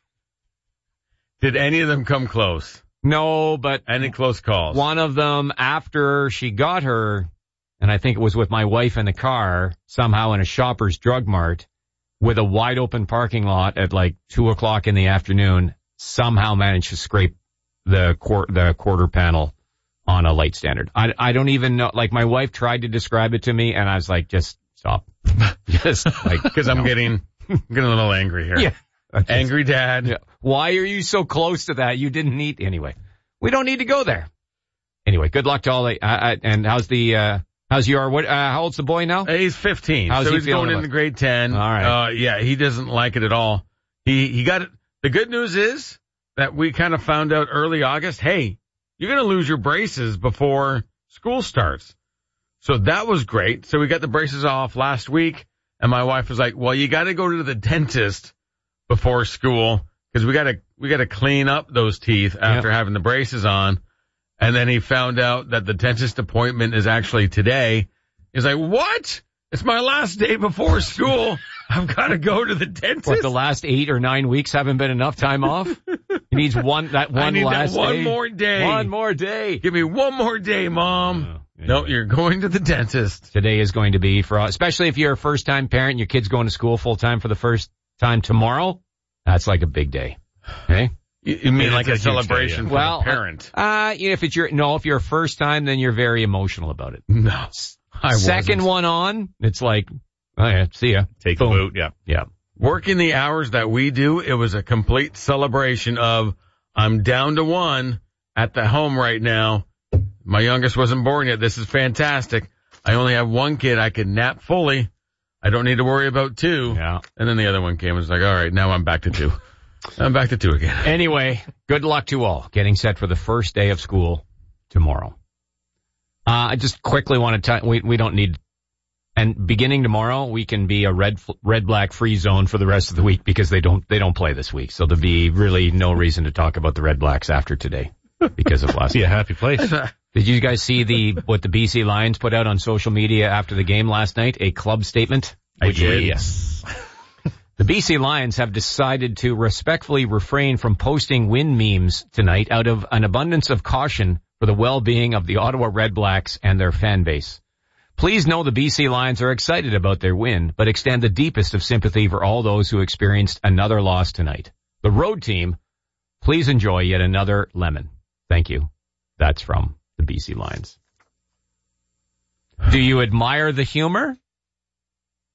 Did any of them come close? No, but any close calls? One of them, after she got her, and I think it was with my wife in the car, somehow in a Shoppers Drug Mart, with a wide open parking lot at like two o'clock in the afternoon, somehow managed to scrape the quar- the quarter panel on a light standard. I, I don't even know, like my wife tried to describe it to me, and I was like, just stop. Just like, because I'm getting, getting a little angry here. Yeah. Just, angry dad. Yeah. Why are you so close to that? You didn't need, anyway. We don't need to go there. Anyway, good luck to all the, uh, uh, and how's the, uh, how's your, what, uh, how old's the boy now? He's fifteen. How's so he he's feeling going about into grade ten. All right. Uh, yeah, he doesn't like it at all. He, he got it. The good news is that we kind of found out early August, hey, you're going to lose your braces before school starts. So that was great. So we got the braces off last week, and my wife was like, well, you got to go to the dentist before school because we got to, we got to clean up those teeth after yep. having the braces on. And then he found out that the dentist appointment is actually today. He's like, what? It's my last day before school. I've got to go to the dentist. What, the last eight or nine weeks haven't been enough time off? He needs one, that one I need last that one day. more day. One more day. Give me one more day, Mom. Oh, yeah. No, you're going to the dentist. Today is going to be for, especially if you're a first time parent and your kid's going to school full time for the first time tomorrow. That's like a big day. Okay? You, you mean Yeah, like a, a celebration day, for well, the parent? Uh, if it's your, no, if you're a first time, then you're very emotional about it. No. I Second wasn't. one on, it's like, oh yeah, see ya. Take Boom. the boot, yeah. Yeah. Working the hours that we do, it was a complete celebration of, I'm down to one at the home right now. My youngest wasn't born yet. This is fantastic. I only have one kid. I can nap fully. I don't need to worry about two. Yeah. And then the other one came and was like, all right, now I'm back to two. I'm back to two again. Anyway, good luck to all getting set for the first day of school tomorrow. Uh, I just quickly want to tell, we, we don't need, and beginning tomorrow, we can be a red, red, black free zone for the rest of the week because they don't, they don't play this week. So there'll be really no reason to talk about the Red Blacks after today because of last Be a happy place. Did you guys see the, what the B C Lions put out on social media after the game last night? A club statement? I did. Yes. The B C Lions have decided to respectfully refrain from posting win memes tonight out of an abundance of caution for the well-being of the Ottawa Red Blacks and their fan base. Please know the B C Lions are excited about their win, but extend the deepest of sympathy for all those who experienced another loss tonight. The road team, please enjoy yet another lemon. Thank you. That's from the B C Lions. Do you admire the humor?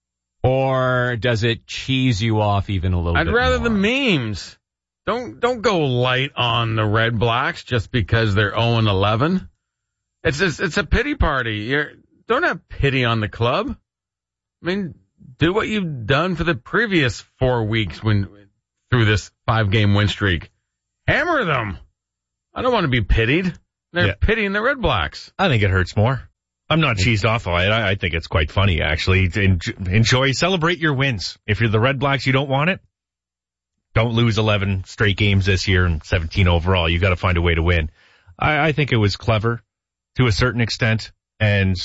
Or does it cheese you off even a little I'd bit I'd rather more? the memes. Don't don't go light on the Red Blacks just because they're oh and eleven. It's just, it's a pity party. You're, don't have pity on the club. I mean, do what you've done for the previous four weeks when through this five-game win streak. Hammer them. I don't want to be pitied. They're Yeah. pitying the Red Blacks. I think it hurts more. I'm not cheesed off on it. I, I think it's quite funny, actually. En- Enjoy, celebrate your wins. If you're the Red Blacks, you don't want it. Don't lose eleven straight games this year and seventeen overall. You've got to find a way to win. I, I think it was clever to a certain extent. And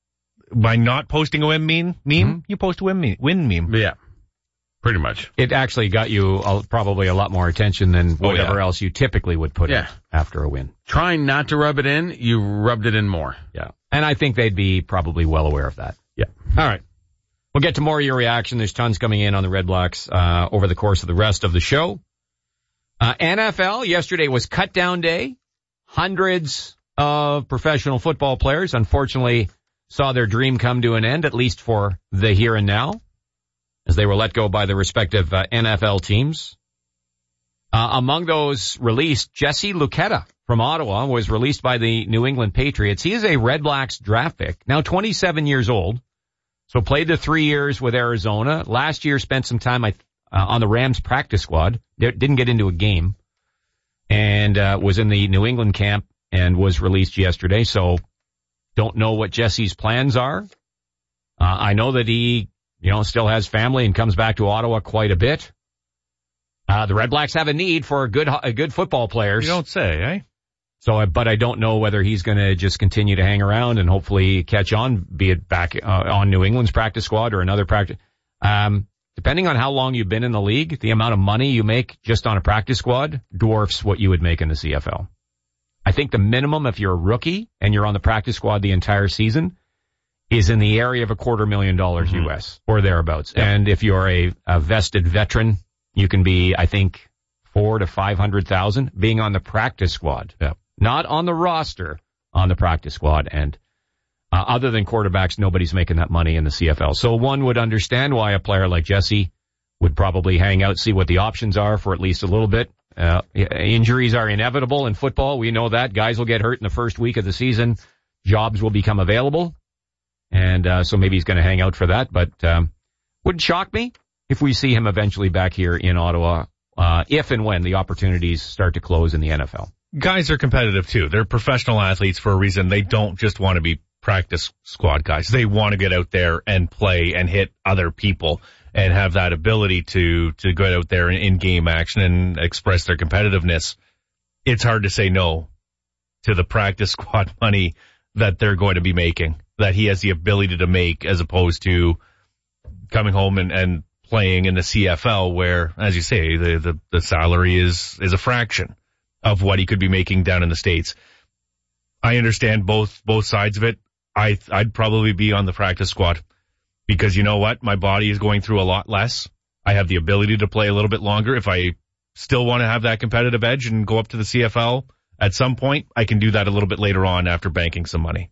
by not posting a win meme, meme mm-hmm. you post a win meme. Win meme. Yeah, pretty much. It actually got you a, probably a lot more attention than whatever oh, yeah. else you typically would put yeah. in after a win. Trying not to rub it in, you rubbed it in more. Yeah. And I think they'd be probably well aware of that. Yeah. All right. We'll get to more of your reaction. There's tons coming in on the Red Blacks uh, over the course of the rest of the show. Uh, N F L, yesterday was cut down day. Hundreds of professional football players, unfortunately, saw their dream come to an end, at least for the here and now, as they were let go by the respective uh, N F L teams. Uh, among those released, Jesse Luketa from Ottawa was released by the New England Patriots. He is a Red Blacks draft pick, now twenty-seven years old. So played the three years with Arizona. Last year spent some time uh, on the Rams practice squad. Didn't get into a game. And uh, was in the New England camp and was released yesterday. So don't know what Jesse's plans are. Uh, I know that he, you know, still has family and comes back to Ottawa quite a bit. Uh, the Red Blacks have a need for good, uh, good football players. You don't say, eh? So, but I don't know whether he's going to just continue to hang around and hopefully catch on, be it back uh, on New England's practice squad or another practice. Um, depending on how long you've been in the league, the amount of money you make just on a practice squad dwarfs what you would make in the C F L. I think the minimum if you're a rookie and you're on the practice squad the entire season is in the area of a quarter million dollars mm-hmm. U S or thereabouts. Yep. And if you're a, a vested veteran, you can be, I think, four to five hundred thousand being on the practice squad. Yep. Not on the roster, on the practice squad. And uh, other than quarterbacks, nobody's making that money in the C F L. So one would understand why a player like Jesse would probably hang out, see what the options are for at least a little bit. Uh, injuries are inevitable in football. We know that. Guys will get hurt in the first week of the season. Jobs will become available. And uh, so maybe he's going to hang out for that. But um, wouldn't shock me if we see him eventually back here in Ottawa, uh, if and when the opportunities start to close in the N F L. Guys are competitive too. They're professional athletes for a reason. They don't just want to be practice squad guys. They want to get out there and play and hit other people and have that ability to, to get out there in, in game action and express their competitiveness. It's hard to say no to the practice squad money that they're going to be making, that he has the ability to make, as opposed to coming home and, and playing in the C F L where, as you say, the, the, the salary is, is a fraction of what he could be making down in the States. I understand both, both sides of it. I, I'd probably be on the practice squad because you know what? My body is going through a lot less. I have the ability to play a little bit longer. If I still want to have that competitive edge and go up to the C F L at some point, I can do that a little bit later on after banking some money.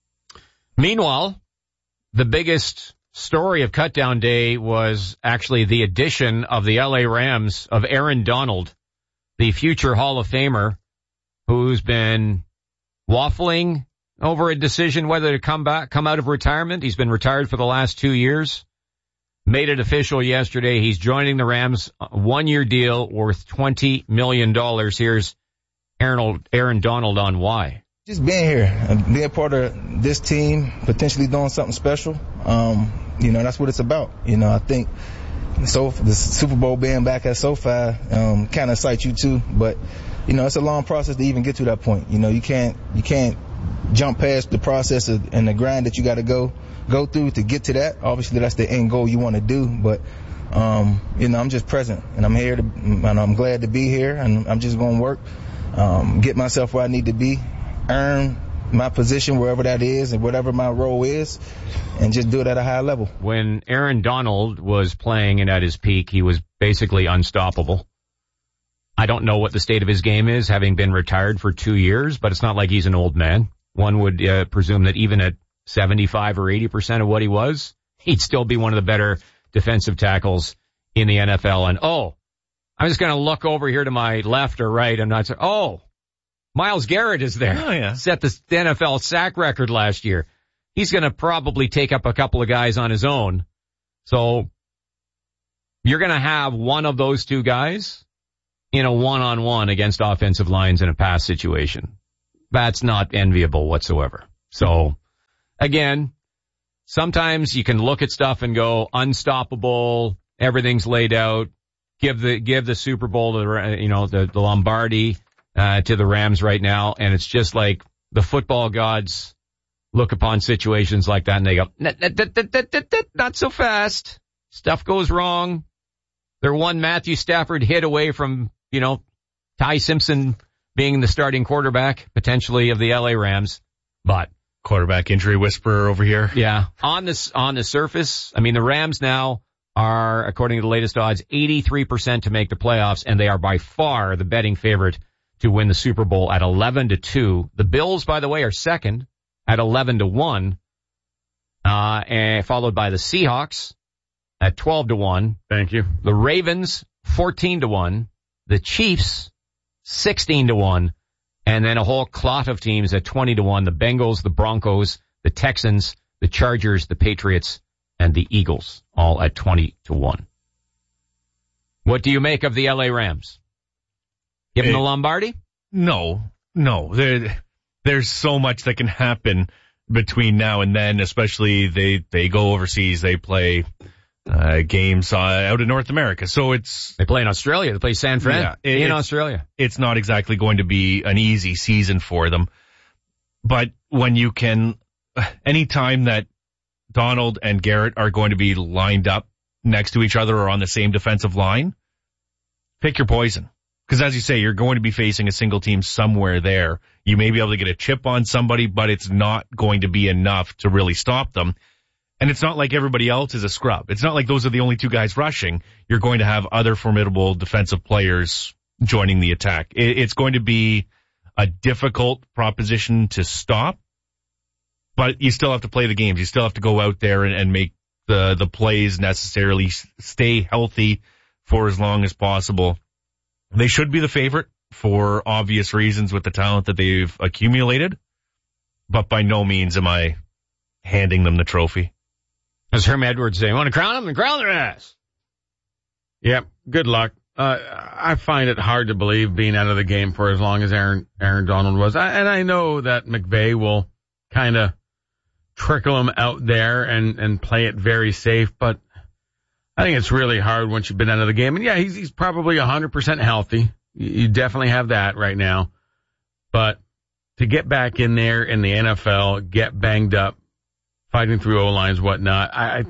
Meanwhile, the biggest story of Cutdown Day was actually the addition of the L A Rams of Aaron Donald, the future Hall of Famer, who's been waffling over a decision whether to come back, come out of retirement. He's been retired for the last two years. Made it official yesterday. He's joining the Rams, a one-year deal worth twenty million dollars. Here's Aaron, Aaron Donald on why. Just being here, being part of this team, potentially doing something special. Um, you know, that's what it's about. You know, I think so the Super Bowl being back at SoFi um, kind of excites you too, but you know it's a long process to even get to that point. You know, you can't you can't jump past the process of, and the grind that you got to go go through to get to that. Obviously, that's the end goal you want to do, but um, you know I'm just present and I'm here to, and I'm glad to be here, and I'm just going to work, um, get myself where I need to be, earn my position wherever that is and whatever my role is, and just do it at a high level. When Aaron Donald was playing and at his peak, he was basically unstoppable. I don't know what the state of his game is, having been retired for two years, but it's not like he's an old man. One would uh, presume that even at seventy-five or eighty percent of what he was, he'd still be one of the better defensive tackles in the N F L. And, oh, I'm just going to look over here to my left or right. I'm not saying, oh, Myles Garrett is there. Oh, yeah. Set the N F L sack record last year. He's going to probably take up a couple of guys on his own. So you're going to have one of those two guys in a one-on-one against offensive lines in a pass situation. That's not enviable whatsoever. So, again, sometimes you can look at stuff and go unstoppable, everything's laid out, give the give the Super Bowl to the, you know, the, the Lombardi uh, to the Rams right now, and it's just like the football gods look upon situations like that and they go, not so fast. Stuff goes wrong. They're one Matthew Stafford hit away from, you know, Ty Simpson being the starting quarterback, potentially, of the L A Rams. But quarterback injury whisperer over here. Yeah. On this, on the surface, I mean, the Rams now are, according to the latest odds, eighty-three percent to make the playoffs, and they are by far the betting favorite to win the Super Bowl at eleven to two. The Bills, by the way, are second at eleven to one, uh, and followed by the Seahawks at twelve to one. Thank you. The Ravens, fourteen to one. The Chiefs, sixteen to one. And then a whole clot of teams at twenty to one. The Bengals, the Broncos, the Texans, the Chargers, the Patriots, and the Eagles, all at twenty to one. What do you make of the L A Rams? Give them the Lombardi? No, no. There, there's so much that can happen between now and then, especially they, they go overseas, they play uh, games uh, out in North America. So it's... They play in Australia. They play San Fran yeah, it, in Australia. It's not exactly going to be an easy season for them. But when you can... Anytime that Donald and Garrett are going to be lined up next to each other or on the same defensive line, pick your poison. Because as you say, you're going to be facing a single team somewhere there. You may be able to get a chip on somebody, but it's not going to be enough to really stop them. And it's not like everybody else is a scrub. It's not like those are the only two guys rushing. You're going to have other formidable defensive players joining the attack. It's going to be a difficult proposition to stop, but you still have to play the games. You still have to go out there and, and make the, the plays necessarily, stay healthy for as long as possible. They should be the favorite for obvious reasons with the talent that they've accumulated, but by no means am I handing them the trophy. As Herm Edwards say, want to crown them and crown their ass. Yep, good luck. Uh, I find it hard to believe being out of the game for as long as Aaron Aaron Donald was. I, and I know that McVay will kind of trickle him out there and, and play it very safe, but I think it's really hard once you've been out of the game. And yeah, he's, he's probably one hundred percent healthy. You definitely have that right now. But to get back in there in the N F L, get banged up, fighting through O-lines, whatnot, I,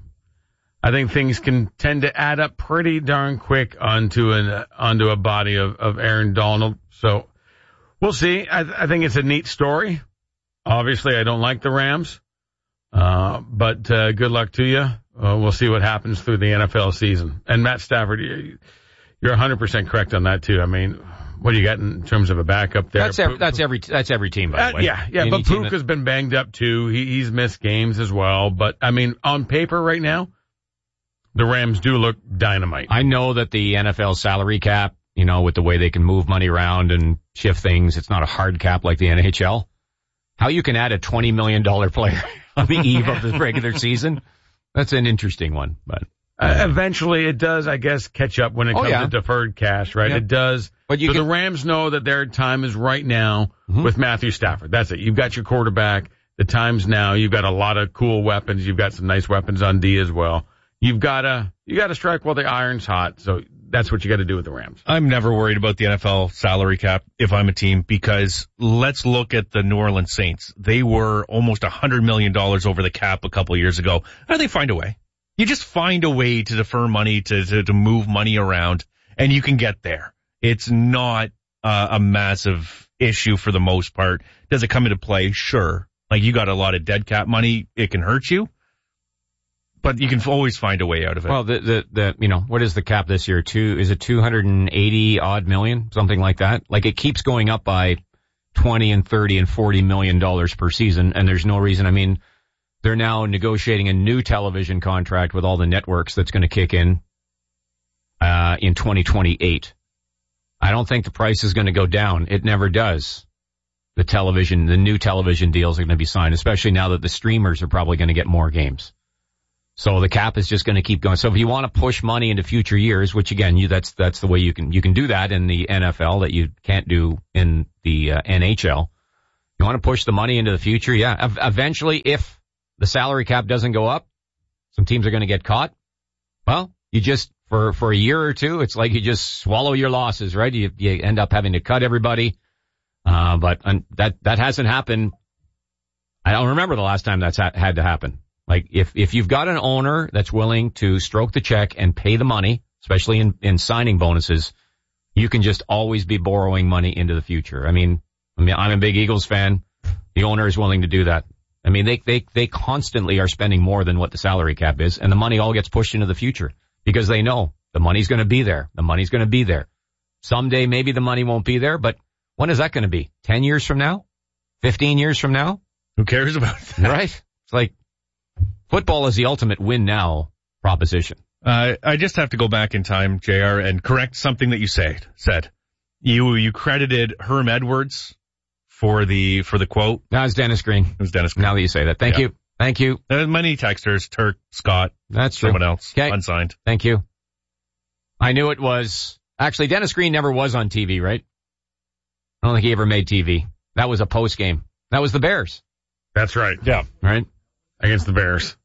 I think things can tend to add up pretty darn quick onto an, onto a body of, of Aaron Donald. So we'll see. I, I think it's a neat story. Obviously, I don't like the Rams. Uh, but, uh, good luck to you. Uh, we'll see what happens through the N F L season. And Matt Stafford, you're one hundred percent correct on that too. I mean, what do you got in terms of a backup there? That's every, that's every, that's every team, by the way. Uh, yeah, yeah, Any but team Puka's that... been banged up too. He, he's missed games as well. But I mean, on paper right now, the Rams do look dynamite. I know that the N F L salary cap, you know, with the way they can move money around and shift things, it's not a hard cap like the N H L. How you can add a twenty million dollars player on the eve of the regular season, that's an interesting one. But uh, uh, eventually it does, I guess, catch up when it oh, comes yeah. to deferred cash, right? Yeah. It does. But you so can... the Rams know that their time is right now mm-hmm. with Matthew Stafford. That's it. You've got your quarterback. The time's now. You've got a lot of cool weapons. You've got some nice weapons on D as well. You've got to, you got to strike while the iron's hot. So that's what you got to do with the Rams. I'm never worried about the N F L salary cap if I'm a team, because let's look at the New Orleans Saints. They were almost one hundred million dollars over the cap a couple of years ago. How do they find a way? You just find a way to defer money, to, to, to move money around, and you can get there. It's not uh, a massive issue for the most part. Does it come into play? Sure. Like, you got a lot of dead cap money. It can hurt you. But you can always find a way out of it. Well, the, the, the, you know, what is the cap this year? Two, is it two hundred eighty odd million? Something like that? Like, it keeps going up by twenty and thirty and forty million dollars per season, and there's no reason. I mean, they're now negotiating a new television contract with all the networks that's going to kick in uh in twenty twenty-eight. I don't think the price is going to go down. It never does. The television, the new television deals are going to be signed, especially now that the streamers are probably going to get more games. So the cap is just going to keep going. So if you want to push money into future years, which again, you, that's, that's the way you can, you can do that in the N F L that you can't do in the uh, N H L. You want to push the money into the future? Yeah. E- eventually, if the salary cap doesn't go up, some teams are going to get caught. Well, you just, for, for a year or two, it's like you just swallow your losses, right? You, you end up having to cut everybody. Uh, but um, that, that hasn't happened. I don't remember the last time that's ha- had to happen. Like if, if you've got an owner that's willing to stroke the check and pay the money, especially in, in signing bonuses, you can just always be borrowing money into the future. I mean, I mean, I'm a big Eagles fan. The owner is willing to do that. I mean, they, they, they constantly are spending more than what the salary cap is, and the money all gets pushed into the future because they know the money's going to be there. The money's going to be there. Someday maybe the money won't be there, but when is that going to be? Ten years from now? Fifteen years from now? Who cares about that? Right? It's like football is the ultimate win now proposition. Uh, I just have to go back in time, J R, and correct something that you said. Said you you credited Herm Edwards for the for the quote. That was Dennis Green. It was Dennis Green. Now that you say that, thank yeah. you, thank you. There's many texters, Turk, Scott. That's true. Someone else, okay. Unsigned. Thank you. I knew it was actually Dennis Green never was on T V, right? I don't think he ever made T V. That was a post game. That was the Bears. That's right. Yeah. Right? Against the Bears.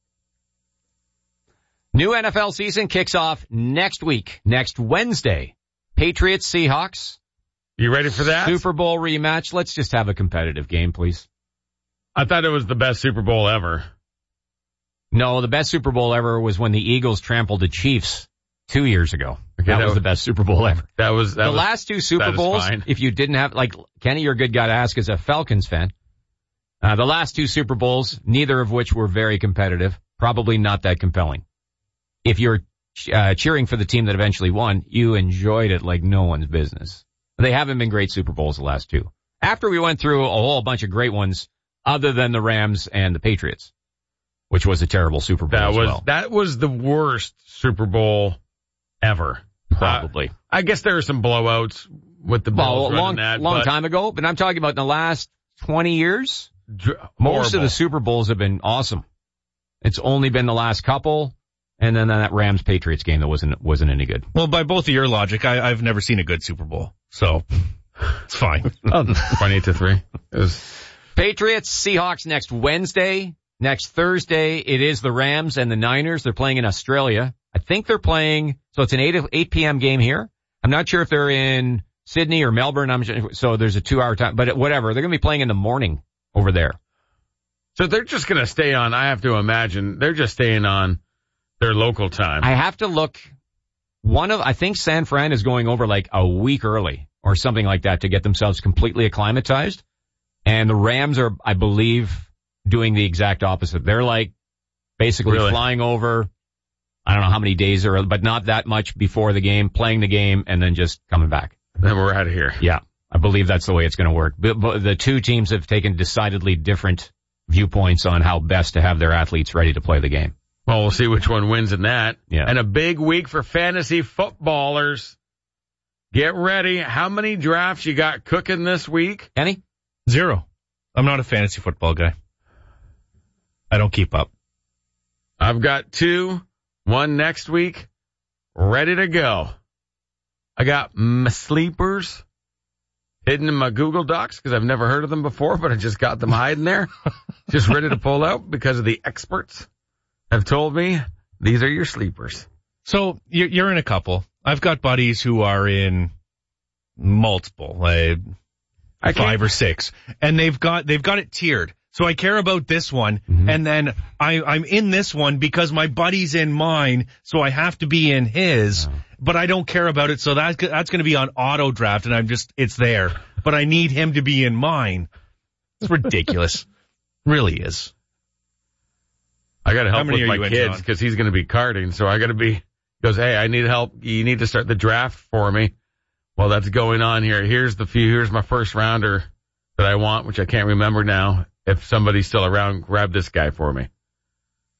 New N F L season kicks off next week, next Wednesday. Patriots, Seahawks. You ready for that? Super Bowl rematch. Let's just have a competitive game, please. I thought it was the best Super Bowl ever. No, the best Super Bowl ever was when the Eagles trampled the Chiefs two years ago. Okay, that, that was the best Super Bowl ever. That was that the was, last two Super Bowls. If you didn't have, like, Kenny, you're a good guy to ask as a Falcons fan. Uh, the last two Super Bowls, neither of which were very competitive, probably not that compelling. If you're uh, cheering for the team that eventually won, you enjoyed it like no one's business. They haven't been great Super Bowls the last two. After we went through a whole bunch of great ones, other than the Rams and the Patriots, which was a terrible Super Bowl that as was, well. That was the worst Super Bowl ever. Probably. Uh, I guess there are some blowouts with the Bills well, a long, that, long but time ago, but I'm talking about in the last twenty years. Dr- most of the Super Bowls have been awesome. It's only been the last couple, and then that Rams Patriots game that wasn't wasn't any good. Well, by both of your logic, I, I've never seen a good Super Bowl, so it's fine. twenty-eight to three. It was... Patriots, Seahawks next Wednesday. Next Thursday, it is the Rams and the Niners. They're playing in Australia. I think they're playing, so it's an eight p.m. game here. I'm not sure if they're in Sydney or Melbourne. I'm sure, so there's a two-hour time, but whatever. They're going to be playing in the morning over there. So they're just going to stay on, I have to imagine, they're just staying on their local time. I have to look. One of, I think San Fran is going over like a week early or something like that to get themselves completely acclimatized. And the Rams are, I believe, doing the exact opposite. They're like basically really? flying over. I don't know how many days are, but not that much before the game, playing the game, and then just coming back. Then we're out of here. Yeah, I believe that's the way it's going to work. But, but the two teams have taken decidedly different viewpoints on how best to have their athletes ready to play the game. Well, we'll see which one wins in that. Yeah. And a big week for fantasy footballers. Get ready. How many drafts you got cooking this week? Kenny? Zero. I'm not a fantasy football guy. I don't keep up. I've got two. One next week, ready to go. I got my sleepers hidden in my Google Docs because I've never heard of them before, but I just got them hiding there, just ready to pull out because of the experts have told me these are your sleepers. So you're in a couple. I've got buddies who are in multiple, like five or six, and they've got they've got it tiered. So I care about this one, mm-hmm. and then I, I'm in this one because my buddy's in mine, so I have to be in his, oh. but I don't care about it, so that's, that's going to be on auto draft, and I'm just, it's there. But I need him to be in mine. It's ridiculous. Really is. I got to help with my kids because he's going to be carding, so I got to be, he goes, hey, I need help. You need to start the draft for me. Well, that's going on here. Here's the few, here's my first rounder that I want, which I can't remember now. If somebody's still around, grab this guy for me.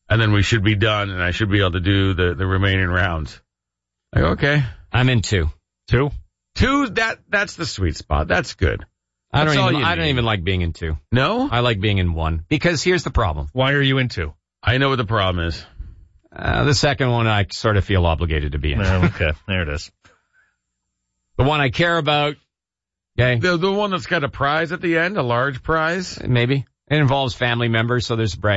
and then we should be done, and I should be able to do the, the remaining rounds. Like, okay. I'm in two. Two? Two, that, that's the sweet spot. That's good. I don't That's even, I don't need. even like being in two. No? I like being in one. Because here's the problem. Why are you in two? I know what the problem is. Uh, the second one I sort of feel obligated to be in. Oh, okay, there it is. The one I care about, okay? The, the one that's got a prize at the end, a large prize? Maybe. It involves family members, so there's brag.